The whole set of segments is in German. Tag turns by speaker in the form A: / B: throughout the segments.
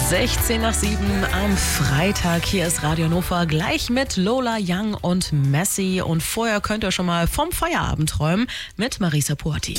A: 16:07 am Freitag. Hier ist Radio Hannover gleich mit Lola Young und Messi. Und vorher könnt ihr schon mal vom Feierabend träumen mit Marisa Puati.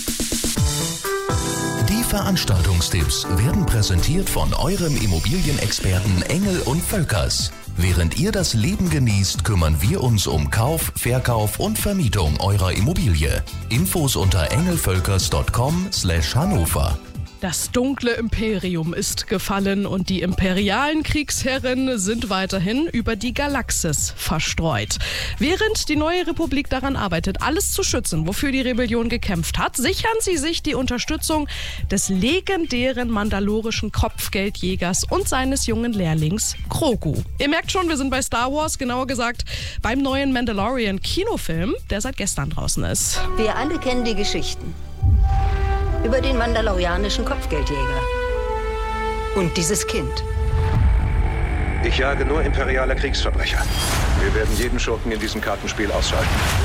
B: Die Veranstaltungstipps werden präsentiert von eurem Immobilienexperten Engel und Völkers. Während ihr das Leben genießt, kümmern wir uns um Kauf, Verkauf und Vermietung eurer Immobilie. Infos unter engelvölkers.com/Hannover.
C: Das dunkle Imperium ist gefallen und die imperialen Kriegsherren sind weiterhin über die Galaxis verstreut. Während die neue Republik daran arbeitet, alles zu schützen, wofür die Rebellion gekämpft hat, sichern sie sich die Unterstützung des legendären mandalorischen Kopfgeldjägers und seines jungen Lehrlings Grogu. Ihr merkt schon, wir sind bei Star Wars, genauer gesagt beim neuen Mandalorian-Kinofilm, der seit gestern draußen ist.
D: Wir alle kennen die Geschichten über den mandalorianischen Kopfgeldjäger und dieses Kind.
E: Ich jage nur imperiale Kriegsverbrecher. Wir werden jeden Schurken in diesem Kartenspiel ausschalten.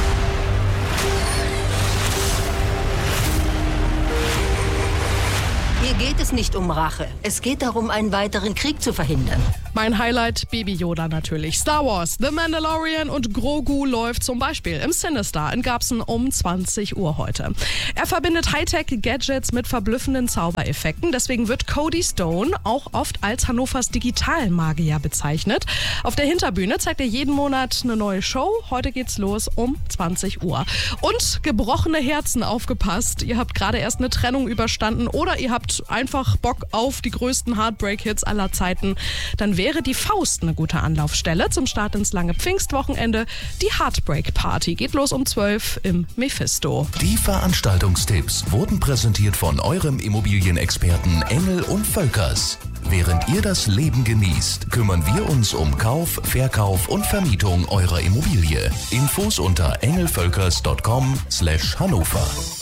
D: Hier geht es nicht um Rache. Es geht darum, einen weiteren Krieg zu verhindern.
C: Mein Highlight, Baby Yoda natürlich. Star Wars, The Mandalorian und Grogu läuft zum Beispiel im Cinestar in Garbsen um 20 Uhr heute. Er verbindet Hightech-Gadgets mit verblüffenden Zaubereffekten. Deswegen wird Cody Stone auch oft als Hannovers Digitalmagier bezeichnet. Auf der Hinterbühne zeigt er jeden Monat eine neue Show. Heute geht's los um 20 Uhr. Und gebrochene Herzen, aufgepasst. Ihr habt gerade erst eine Trennung überstanden oder ihr habt einfach Bock auf die größten Heartbreak-Hits aller Zeiten. Dann wäre die Faust eine gute Anlaufstelle zum Start ins lange Pfingstwochenende. Die Heartbreak Party geht los um 12 im Mephisto.
B: Die Veranstaltungstipps wurden präsentiert von eurem Immobilienexperten Engel und Völkers. Während ihr das Leben genießt, kümmern wir uns um Kauf, Verkauf und Vermietung eurer Immobilie. Infos unter engelvölkers.com/Hannover.